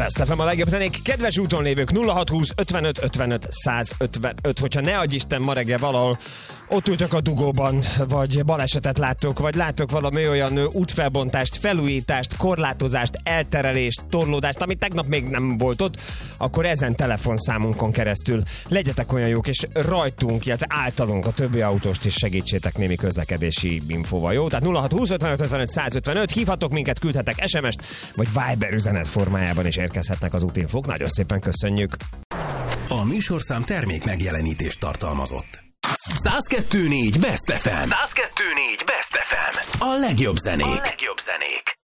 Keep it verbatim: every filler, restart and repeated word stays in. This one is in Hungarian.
Best ef em a legjobb zenék. Kedves úton lévők, nulla hat húsz ötvenöt ötvenöt százötvenöt. Hogyha ne adj Isten ma reggel valahol ott ültök a dugóban, vagy balesetet láttok, vagy láttok valami olyan útfelbontást, felújítást, korlátozást, elterelést, torlódást, ami tegnap még nem volt ott, akkor ezen telefonszámunkon keresztül legyetek olyan jók, és rajtunk, illetve általunk a többi autóst is segítsétek némi közlekedési infóval, jó? Tehát nulla hat húsz ötvenöt ötvenöt százötvenöt, hívhatok minket, küldhetek es em est, vagy Viber üzenet formájában is érkezhetnek az útinfók. Nagyon szépen köszönjük! A műsorszám termék megjelenítést tartalmazott. száz kettő négy Best ef em. száz kettő négy Best ef em. A legjobb zenék. A legjobb zenék.